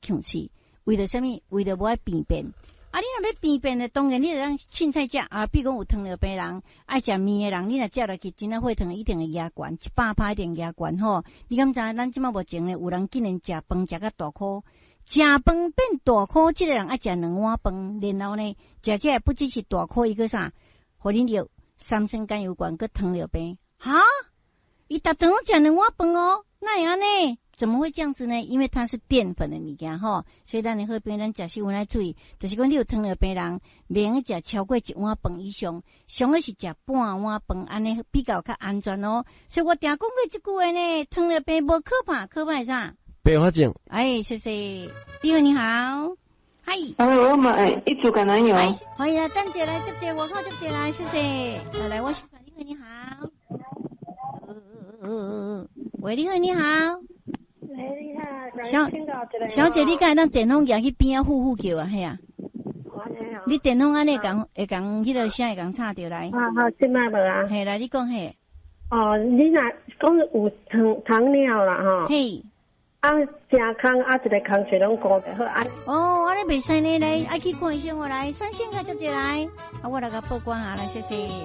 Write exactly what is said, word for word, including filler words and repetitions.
呛气，为了什么？为了无爱便便。啊，你若要便便的，当然你就当凊彩食啊。比如讲有糖尿病人爱食面的人，你若食落去，真啊血糖一定会压悬，一百趴一定压悬吼。你敢知？咱即马目前咧，有人竟然食饭食甲大箍，食饭变大箍，即、這个人爱食两碗饭，然后呢，食起来不只是大箍，一个啥，互恁着三酸甘油管佮糖尿病。哈，伊逐顿拢食两碗饭哦，那样呢？怎么会这样子呢？因为它是淀粉的物件吼，所以咱的好朋友咱食食有来注意，就是讲你有糖尿病人，免食超过一碗饭以上，上个是食半碗饭，安尼比较较安全哦。所以我定讲过这句话呢，糖尿病无可怕，可怕是啥？ 并发症。 哎，谢谢，你好，你好，嗨。 哎，我买一组橄榄油。 哎，欢迎啊，蛋姐来接接，我靠接接来，谢谢。来来，我欣赏，你好，你好。呃呃呃，喂，你好，你好。 喂，你好， 小小姐，你敢当电风举去边啊呼呼叫啊？系啊。你电风安尼讲会讲，迄个声会讲插着来。 啊好，即摆无啊。 系啦，你讲嘿。 哦，你若讲有糖糖尿啦吼。 嘿。 啊，正空啊，一个空水拢顾得好啊。 哦，安尼袂使呢，来爱去看医生，我来三线卡接接来，啊，我来甲报关下来，谢谢。